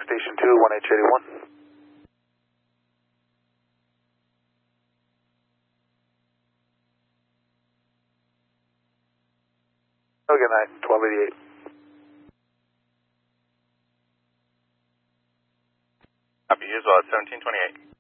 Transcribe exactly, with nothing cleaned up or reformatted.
Station two, one H eighty-one. Oh, good night, twelve eighty-eight. Copy, usual at seventeen twenty-eight.